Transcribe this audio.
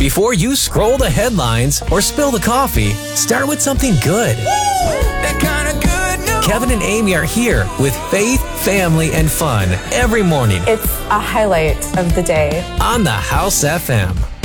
Before you scroll the headlines or spill the coffee, start with something good. That kind of good news. Kevin and Amy are here with faith, family, and fun every morning. It's a highlight of the day. On the House FM.